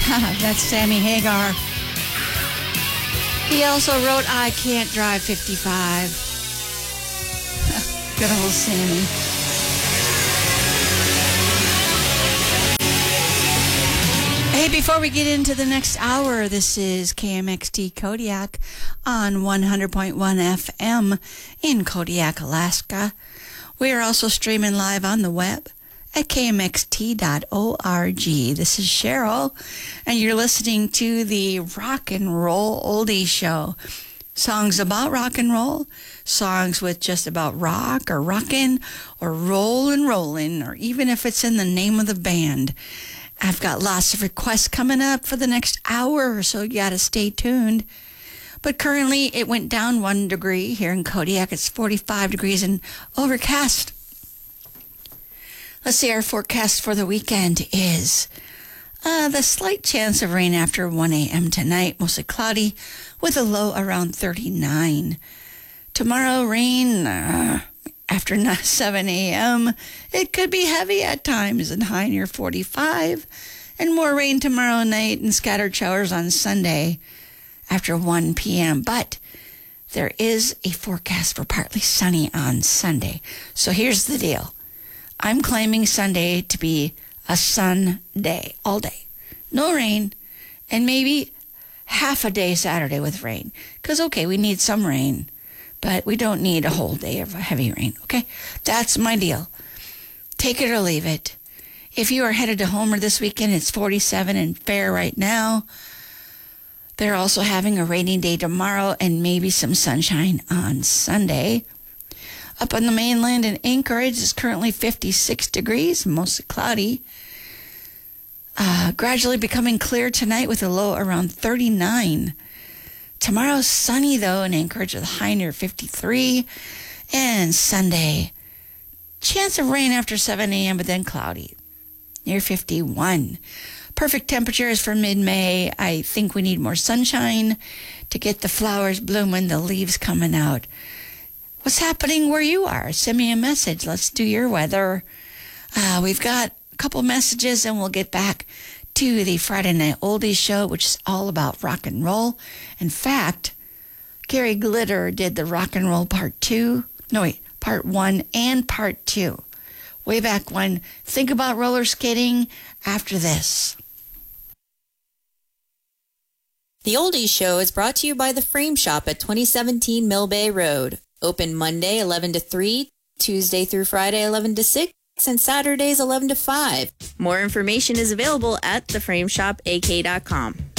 That's Sammy Hagar. He also wrote I Can't Drive 55. Good old Sammy. Hey, before we get into the next hour, this is KMXT Kodiak on 100.1 FM in Kodiak, Alaska. We are also streaming live on the web at kmxt.org. This is Cheryl, and you're listening to the Rock and Roll Oldie Show. Songs about rock and roll, songs with just about rock or rockin' or rollin', or even if it's in the name of the band. I've got lots of requests coming up for the next hour or so. You got to stay tuned. But currently, it went down 1 degree here in Kodiak. It's 45 degrees and overcast. Let's see, our forecast for the weekend is the slight chance of rain after 1 a.m. tonight, mostly cloudy, with a low around 39. Tomorrow, rain after 7 a.m. It could be heavy at times and high near 45. And more rain tomorrow night and scattered showers on Sunday after 1 p.m. But there is a forecast for partly sunny on Sunday. So here's the deal. I'm claiming Sunday to be a sun day, all day. No rain, and maybe half a day Saturday with rain. Because, okay, we need some rain, but we don't need a whole day of heavy rain, okay? That's my deal. Take it or leave it. If you are headed to Homer this weekend, it's 47 and fair right now. They're also having a rainy day tomorrow and maybe some sunshine on Sunday. Up on the mainland in Anchorage, it's currently 56 degrees, mostly cloudy. Gradually becoming clear tonight with a low around 39. Tomorrow's sunny, though, in Anchorage with a high near 53. And Sunday, chance of rain after 7 a.m., but then cloudy, near 51. Perfect temperatures for mid-May. I think we need more sunshine to get the flowers blooming, the leaves coming out. What's happening where you are? Send me a message. Let's do your weather. We've got a couple messages, and we'll get back to the Friday Night Oldies show, which is all about rock and roll. In fact, Gary Glitter did the rock and roll part 1 and part 2. Way back when. Think about roller skating after this. The Oldies Show is brought to you by The Frame Shop at 2017 Mill Bay Road. Open Monday 11 to 3, Tuesday through Friday 11 to 6, and Saturdays 11 to 5. More information is available at theframeshopak.com.